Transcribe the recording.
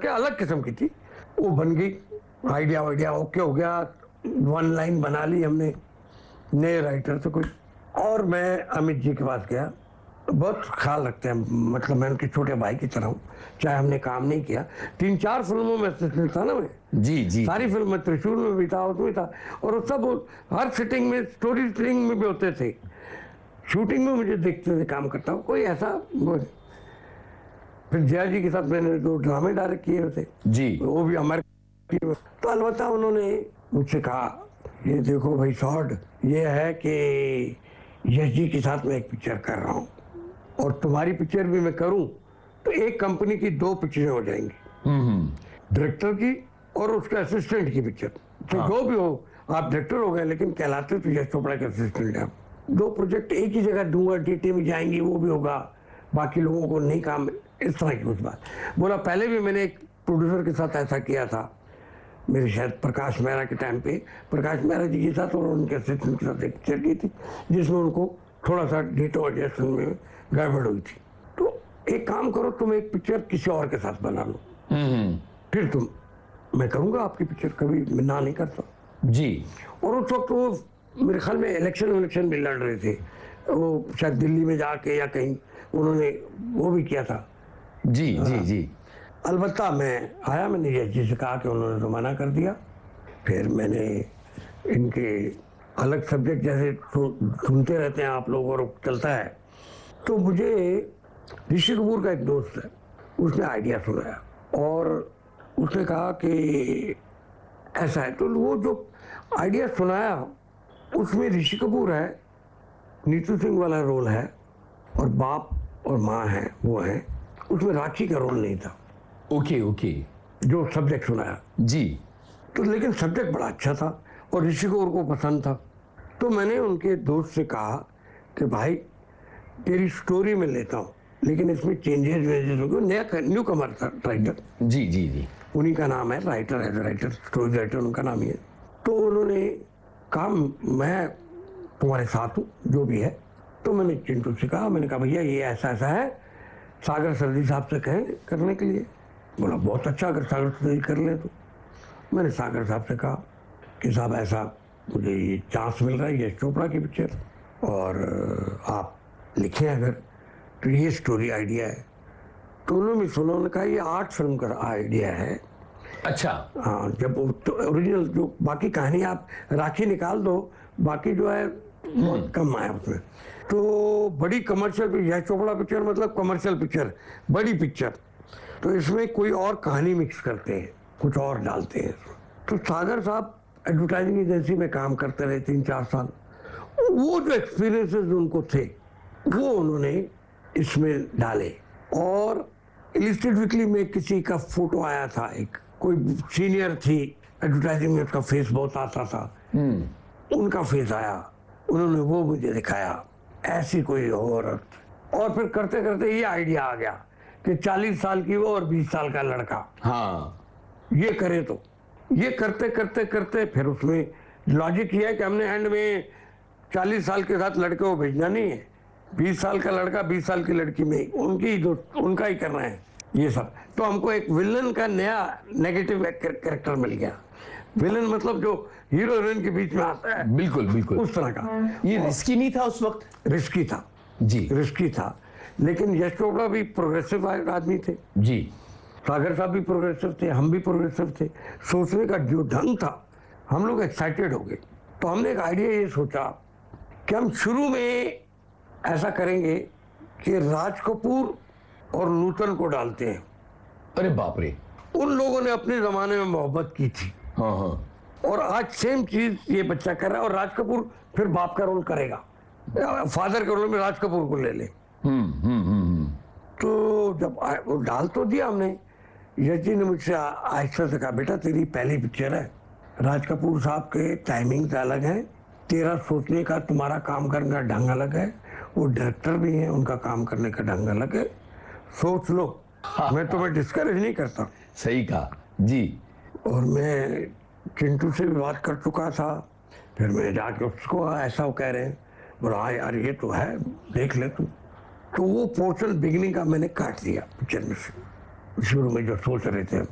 के अलग किस्म की थी, वो बन गई, आइडिया वाइडिया ओके हो गया, 1 लाइन बना ली हमने नए राइटर से कोई। और मैं अमित जी के पास गया, बहुत ख्याल रखते हैं, मतलब मैं उनके छोटे भाई की तरह हूँ, चाहे हमने काम नहीं किया। 3-4 फिल्मों में असिस्टेंट था ना मैं, जी जी, सारी फिल्म में, त्रिशूल में भी था, उसमें था, और वो सब हर सिटिंग में, स्टोरी टेलिंग में भी होते थे, शूटिंग में मुझे देखते थे काम करता हूँ, कोई ऐसा फिर जया जी के साथ मैंने 2 ड्रामे डायरेक्ट किए थे जी, वो भी हमारे। तो अलबत्ता उन्होंने मुझसे कहा, ये देखो भाई सॉर्ड, ये है कि यश जी के साथ मैं एक पिक्चर कर रहा हूँ, और तुम्हारी पिक्चर भी मैं करूँ तो एक कंपनी की 2 पिक्चरें हो जाएंगी, डायरेक्टर की और उसके असिस्टेंट की पिक्चर। तो जो भी हो, आप डायरेक्टर हो गए लेकिन कहलाते तो यश चोपड़ा के असिस्टेंट हैं। 2 प्रोजेक्ट एक ही जगह दूंगा, डीटी में जाएंगी, वो भी होगा, बाकी लोगों को नहीं काम, इस तरह की उस बात बोला। पहले भी मैंने एक प्रोड्यूसर के साथ ऐसा किया था, मेरे शायद प्रकाश मेहरा के टाइम पे, प्रकाश मेहरा जी के साथ और उनके असिस्टेंट के साथ एक पिक्चर की थी, जिसमें उनको थोड़ा सा डेटो एडजस्टमेंट में गड़बड़ हुई थी। तो एक काम करो, तुम एक पिक्चर किसी और के साथ बना लो, फिर तुम, मैं करूँगा आपकी पिक्चर, कभी मैं ना नहीं करता जी। और उस वक्त वो मेरे ख्याल में इलेक्शन भी लड़ रहे थे, वो शायद दिल्ली में जाके या कहीं उन्होंने वो भी किया था। जी जी जी, अलबत्ता मैं आया, मैंने यश जी से कहा कि उन्होंने तो मना कर दिया। फिर मैंने इनके अलग सब्जेक्ट जैसे सुनते रहते हैं आप लोग और चलता है, तो मुझे ऋषि कपूर का एक दोस्त है, उसने आइडिया सुनाया और उसने कहा कि ऐसा है। तो वो जो आइडिया सुनाया उसमें ऋषि कपूर है, नीतू सिंह वाला रोल है, और बाप और माँ है वो है, उसमें राखी का रोल नहीं था। ओके ओके, जो सब्जेक्ट सुनाया जी, तो लेकिन सब्जेक्ट बड़ा अच्छा था और ऋषि कपूर को पसंद था। तो मैंने उनके दोस्त से कहा कि भाई तेरी स्टोरी में लेता हूँ, लेकिन इसमें चेंजेस वेंजेस हो गए, नया न्यू कमर था राइटर, जी जी जी, उन्हीं का नाम है, राइटर है, राइटर स्टोरी राइटर उनका नाम ही है। तो उन्होंने कहा मैं तुम्हारे साथ हूँ जो भी है। तो मैंने चिंटू से कहा, मैंने कहा भैया ये ऐसा ऐसा है, सागर सर्दी साहब से कहें करने के लिए। बोला बहुत अच्छा, अगर सागर सर्दी कर ले तो। मैंने सागर साहब से कहा कि साहब ऐसा मुझे ये चांस मिल रहा है यश चोपड़ा की पिक्चर, और आप लिखें अगर, तो ये स्टोरी आइडिया है। तो उन्होंने सुना, उन्होंने कहा ये 8 फिल्म का आइडिया है। अच्छा, हाँ, जब तो ओरिजिनल जो बाकी कहानी आप राखी निकाल दो, बाकी जो है बहुत कम आया उसमें। तो बड़ी कमर्शियल, यश चोपड़ा पिक्चर मतलब कमर्शियल पिक्चर, बड़ी पिक्चर, तो इसमें कोई और कहानी मिक्स करते हैं, कुछ और डालते हैं। तो सागर साहब एडवर्टाइजिंग एजेंसी में काम करते रहे 3-4 साल, वो जो एक्सपीरियंसेस उनको थे वो उन्होंने इसमें डाले। और इलिस्ट्रेट वीकली में किसी का फोटो आया था, एक कोई सीनियर थी एडवर्टाइजिंग में, उसका फेस बहुत आता था, उनका फेस आया, उन्होंने वो मुझे दिखाया, ऐसी कोई औरत। और फिर करते करते ये आइडिया आ गया कि 40 साल की वो और 20 साल का लड़का, हाँ, ये करे। तो ये करते करते करते फिर उसमें लॉजिक ये है कि हमने एंड में 40 साल के साथ लड़के को भेजना नहीं है, 20 साल का लड़का 20 साल की लड़की में उनका ही करना है ये सब। तो हमको एक विलन का नया नेगेटिव कैरेक्टर मिल गया, विलन मतलब जो हीरो हीरोइन के बीच में आता है, बिल्कुल बिल्कुल, उस तरह का। ये रिस्की नहीं था उस वक्त? रिस्की था जी, रिस्की था, लेकिन यश चोपड़ा भी प्रोग्रेसिव आदमी थे जी, सागर साहब भी प्रोग्रेसिव थे, हम भी प्रोग्रेसिव थे, सोचने का जो ढंग था, हम लोग एक्साइटेड हो गए। तो हमने एक आइडिया ये सोचा कि हम शुरू में ऐसा करेंगे कि राज कपूर और नूतन को डालते हैं। अरे बाप रे, उन लोगों ने अपने जमाने में मोहब्बत की थी, हाँ हाँ, और आज सेम चीज ये बच्चा कर रहा है, और राज कपूर फिर बाप का रोल करेगा, फादर के रोल में राज कपूर को ले ले। तो जब वो डाल तो दिया हमने, यश जी ने मुझसे आहिस्ता से कहा, बेटा तेरी पहली पिक्चर है, राज कपूर साहब के टाइमिंग अलग है, तेरा सोचने का, तुम्हारा काम करने का ढंग अलग है, वो डायरेक्टर भी हैं, उनका काम करने का ढंग अलग है, सोच लो। मैं तुम्हें डिस्करेज नहीं करता। सही कहा जी। और मैं चिंटू से भी बात कर चुका था, फिर मैं जाके उसको ऐसा वो कह रहे हैं, बोला हाँ यार ये तो है, देख ले तू। तो वो पोर्शन बिगनिंग का मैंने काट दिया पिक्चर में से, शुरू में जो सोच रहे थे।